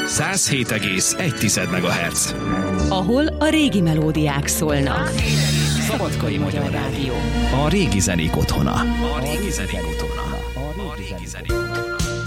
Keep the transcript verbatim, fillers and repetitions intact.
száz hét egész egy MHz. Ahol a régi melódiák szólnak. Szabadkai Magyar Rádió. A régi zenék otthona. A régi zenék otthona. A régi zenék otthona.